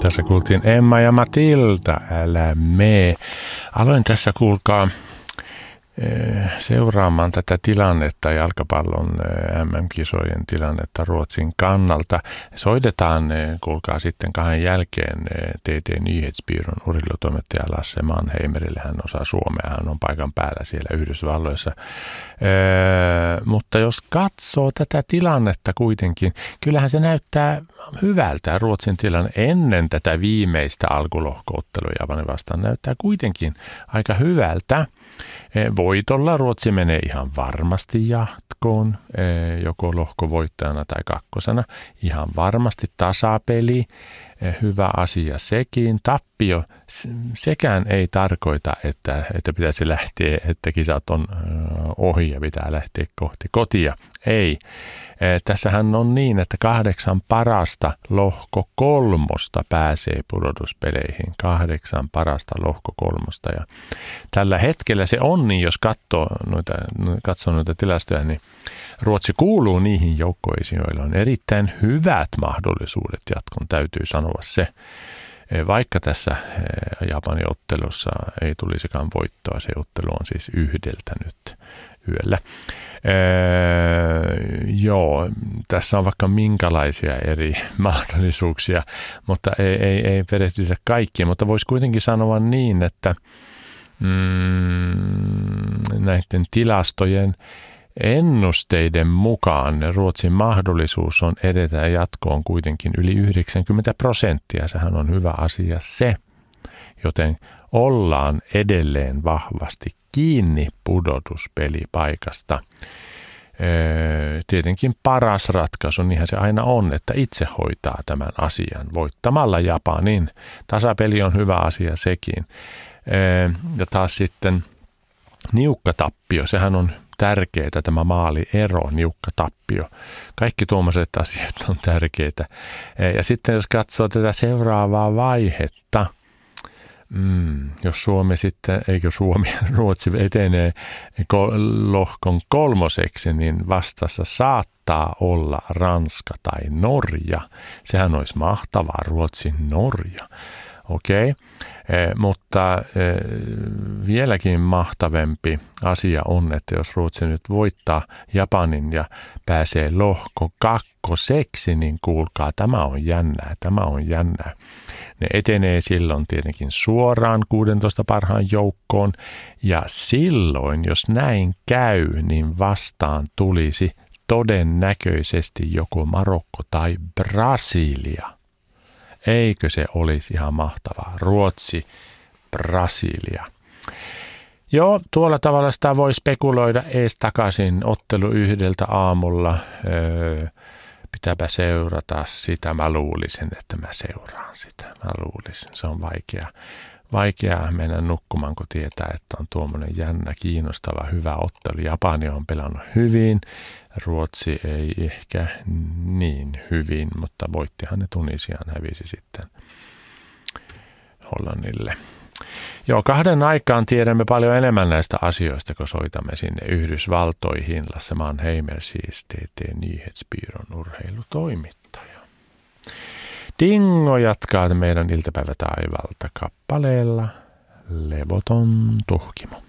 Tässä kuultiin Emma ja Matilda, älä mee. Aloin tässä, kuulkaa, seuraamaan tätä tilannetta, jalkapallon MM-kisojen tilannetta Ruotsin kannalta. Soitetaan, kuulkaa, sitten 2 jälkeen TT Nyhetsbyrån urheilutoimittaja Lasse Mannheimerille. Hän osaa suomea, hän on paikan päällä siellä Yhdysvalloissa. Mutta jos katsoo tätä tilannetta kuitenkin, kyllähän se näyttää hyvältä. Ruotsin tilanne ennen tätä viimeistä alkulohkoottelua Japanin vastaan näyttää kuitenkin aika hyvältä. Voitolla Ruotsi menee ihan varmasti jatkoon, joko lohkovoittajana tai kakkosena. Ihan varmasti tasapeli, hyvä asia sekin. Tappio, sekään ei tarkoita, että pitäisi lähteä, että kisat on ohi ja pitää lähteä kohti kotia. Ei. Tässähän on niin, että 8 parasta lohko 3 pääsee pudotuspeleihin. 8 parasta lohko 3. Ja tällä hetkellä se on niin, jos katsoo noita tilastoja, niin Ruotsi kuuluu niihin joukkoihin, joilla on erittäin hyvät mahdollisuudet jatkoon, täytyy sanoa se. Vaikka tässä Japanin ottelussa ei tulisikaan voittoa, se ottelu on siis 1 nyt yöllä. Joo, tässä on vaikka minkälaisia eri mahdollisuuksia, mutta ei perehdytä kaikkia, mutta voisi kuitenkin sanoa niin, että näiden tilastojen ennusteiden mukaan Ruotsin mahdollisuus on edetä jatkoon kuitenkin yli 90%. Sehän on hyvä asia se, joten ollaan edelleen vahvasti kiinni pudotuspelipaikasta. Tietenkin paras ratkaisu, niinhän se aina on, että itse hoitaa tämän asian voittamalla Japanin. Tasapeli on hyvä asia sekin. Ja taas sitten niukka tappio, sehän on tärkeää, tämä maaliero, niukka tappio. Kaikki tuommoiset asiat on tärkeitä. Ja sitten jos katsoo tätä seuraavaa vaihetta, jos Ruotsi etenee lohkon 3, niin vastassa saattaa olla Ranska tai Norja. Sehän olisi mahtavaa, Ruotsi-Norja. Okei. Mutta vieläkin mahtavampi asia on, että jos Ruotsi nyt voittaa Japanin ja pääsee lohko 2, niin kuulkaa, tämä on jännää. Ne etenee silloin tietenkin suoraan 16 parhaan joukkoon, ja silloin, jos näin käy, niin vastaan tulisi todennäköisesti joko Marokko tai Brasilia. Eikö se olisi ihan mahtavaa? Ruotsi, Brasilia. Joo, tuolla tavalla sitä voi spekuloida ees takaisin ottelu 1 aamulla. Pitääpä seurata sitä. Mä luulisin, että mä seuraan sitä. Se on vaikea mennä nukkumaan, kun tietää, että on tuommoinen jännä, kiinnostava, hyvä ottelu. Japani on pelannut hyvin. Ruotsi ei ehkä niin hyvin, mutta voittihan ne Tunisiaan, hävisi sitten Hollannille. Joo, 2 aikaan tiedämme paljon enemmän näistä asioista, kun soitamme sinne Yhdysvaltoihin. Lasse Mannheimer, siis TT Nyhetsbyrån urheilutoimittaja. Dingo jatkaa meidän iltapäivätaivalta kappaleella Levoton tuhkimo.